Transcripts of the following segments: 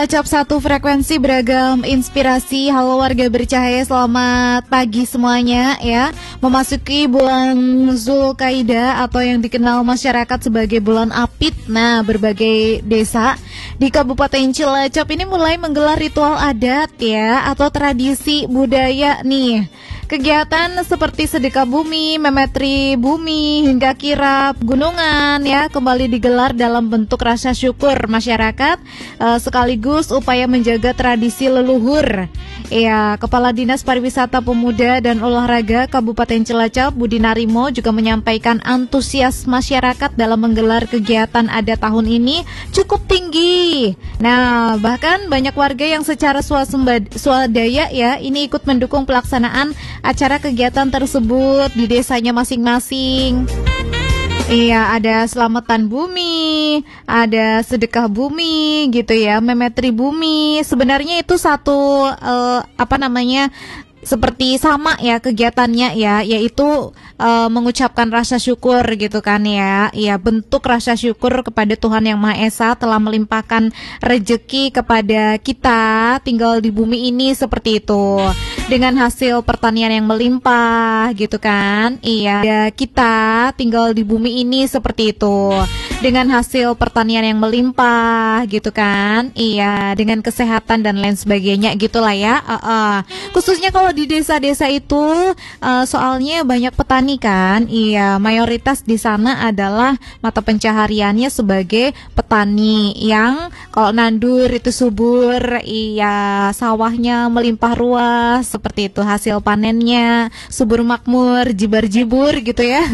Cilacap satu frekuensi beragam inspirasi. Halo warga bercahaya, selamat pagi semuanya ya. Memasuki bulan Zulkaidah atau yang dikenal masyarakat sebagai bulan Apit. Nah, berbagai desa di Kabupaten Cilacap ini mulai menggelar ritual adat ya atau tradisi budaya nih. Kegiatan seperti sedekah bumi, memetri bumi, hingga kirap gunungan ya kembali digelar dalam bentuk rasa syukur masyarakat sekaligus upaya menjaga tradisi leluhur. Ya, Kepala Dinas Pariwisata Pemuda dan Olahraga Kabupaten Cilacap Budi Narimo juga menyampaikan antusias masyarakat dalam menggelar kegiatan adat tahun ini cukup tinggi. Nah, bahkan banyak warga yang secara swadaya ya ini ikut mendukung pelaksanaan acara kegiatan tersebut di desanya masing-masing. Iya, ada selamatan bumi, ada sedekah bumi gitu ya, memetri bumi. Sebenarnya itu satu seperti sama ya kegiatannya ya, yaitu mengucapkan rasa syukur gitu kan ya. Ya, bentuk rasa syukur kepada Tuhan Yang Maha Esa telah melimpahkan rejeki kepada kita tinggal di bumi ini seperti itu. Dengan hasil pertanian yang melimpah gitu kan. Iya, kita tinggal di bumi ini seperti itu. Dengan hasil pertanian yang melimpah gitu kan. Iya, dengan kesehatan dan lain sebagainya gitulah ya. Khususnya kalau di desa-desa itu soalnya banyak petani kan. Iya, mayoritas di sana adalah mata pencahariannya sebagai petani yang kalau nandur itu subur, iya, sawahnya melimpah ruas seperti itu, hasil panennya subur makmur, jibar-jibur gitu ya.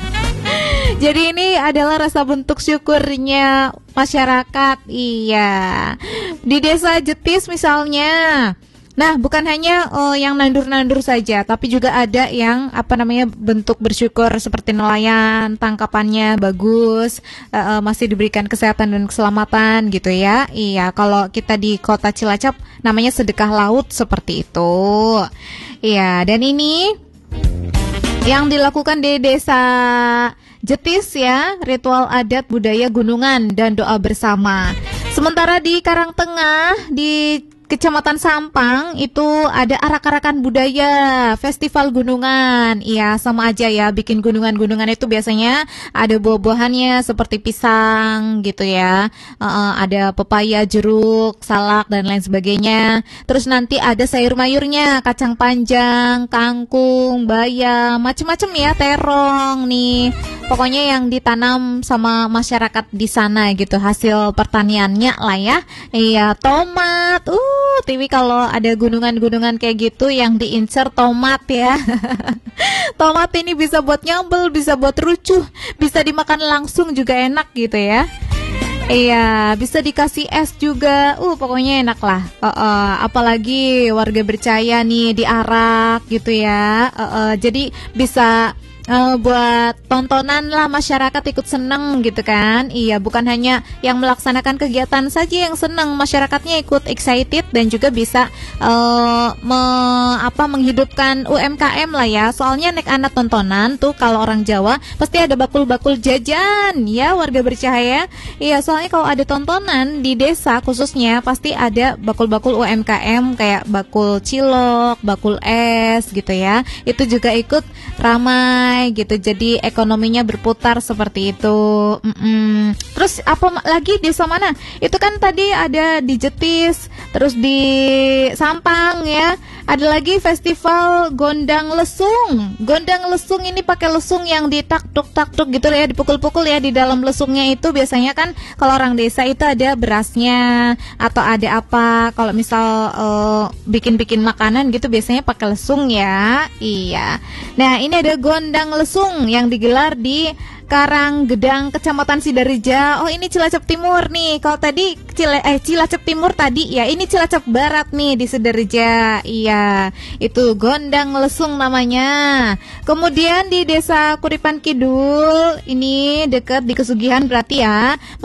Jadi ini adalah rasa bentuk syukurnya masyarakat. Iya, di desa Jetis misalnya. Nah, bukan hanya yang nandur-nandur saja, tapi juga ada yang bentuk bersyukur seperti nelayan, tangkapannya bagus, masih diberikan kesehatan dan keselamatan gitu ya. Iya, kalau kita di Kota Cilacap namanya sedekah laut seperti itu. Iya, dan ini yang dilakukan di desa Jetis ya, ritual adat budaya gunungan dan doa bersama. Sementara di Karangtengah di Kecamatan Sampang itu ada arak-arakan budaya, festival gunungan. Iya, sama aja ya, bikin gunungan-gunungan itu biasanya ada buah-buahannya seperti pisang gitu ya. Ada pepaya, jeruk, salak dan lain sebagainya. Terus nanti ada sayur-mayurnya, kacang panjang, kangkung, bayam, macam-macam ya, terong nih. Pokoknya yang ditanam sama masyarakat di sana gitu, hasil pertaniannya lah ya. Iya, tomat. Tiwi kalau ada gunungan-gunungan kayak gitu yang diincer tomat ya. Tomat ini bisa buat nyambel, bisa buat rucuh, bisa dimakan langsung juga enak gitu ya. Iya, bisa dikasih es juga. Pokoknya enak lah. Apalagi warga bercahaya nih diarak gitu ya. Jadi bisa buat tontonan lah, masyarakat ikut seneng gitu kan. Iya, bukan hanya yang melaksanakan kegiatan saja yang seneng, masyarakatnya ikut excited dan juga bisa menghidupkan UMKM lah ya. Soalnya naik anak tontonan tuh kalau orang Jawa pasti ada bakul-bakul jajan ya warga bercahaya. Iya, soalnya kalau ada tontonan di desa khususnya pasti ada bakul-bakul UMKM kayak bakul cilok, bakul es gitu ya. Itu juga ikut ramai gitu, jadi ekonominya berputar seperti itu. Terus apa lagi, desa mana? Itu kan tadi ada di Jetis, terus di Sampang ya. Ada lagi festival Gondang Lesung. Gondang Lesung ini pakai lesung yang ditaktuk-taktuk gitu ya, dipukul-pukul ya di dalam lesungnya itu. Biasanya kan kalau orang desa itu ada berasnya atau ada apa. Kalau misal bikin-bikin makanan gitu biasanya pakai lesung ya. Iya. Nah, ini ada Gondang Lesung yang digelar di Karanggedang, Kecamatan Sidareja. Oh, ini Cilacap Timur nih. Kalau tadi Cilacap Timur tadi ya, ini Cilacap Barat nih di Sidareja. Iya, itu Gondang Lesung namanya. Kemudian di Desa Kuripan Kidul, ini dekat di Kesugihan berarti ya.